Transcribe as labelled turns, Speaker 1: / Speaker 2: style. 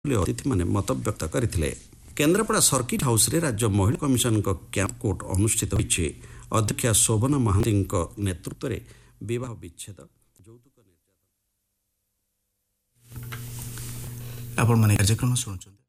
Speaker 1: ଅତିଥିମାନେ ମତବ୍ୟକ୍ତ କରିଥିଲେ। କେନ୍ଦ୍ରାପଡ଼ା ସର୍କିଟ୍ ହାଉସ୍ରେ ରାଜ୍ୟ ମହିଳା କମିଶନଙ୍କ କ୍ୟାମ୍ପ କୋର୍ଟ ଅନୁଷ୍ଠିତ ହୋଇଛି। ଅଧ୍ୟକ୍ଷା ଶୋଭନା ମହାନ୍ତିଙ୍କ ନେତୃତ୍ୱରେ ବିବାହ ବିଚ୍ଛେଦ ଯୌତୁକ ନିର୍ଯାତନା।
Speaker 2: ଆପଣମାନେ କାର୍ଯ୍ୟକ୍ରମ ଶୁଣୁଛନ୍ତି।